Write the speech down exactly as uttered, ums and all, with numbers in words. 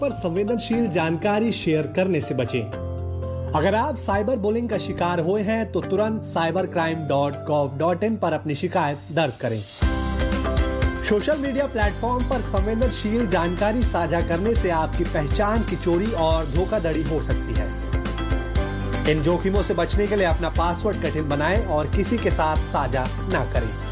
पर संवेदनशील जानकारी शेयर करने से बचें। अगर आप साइबर बुलिंग का शिकार हुए हैं तो तुरंत cyber crime dot gov dot in पर अपनी शिकायत दर्ज करें। सोशल मीडिया प्लेटफॉर्म पर संवेदनशील जानकारी साझा करने से आपकी पहचान की चोरी और धोखाधड़ी हो सकती है। इन जोखिमों से बचने के लिए अपना पासवर्ड कठिन बनाएं और किसी के साथ साझा ना करें।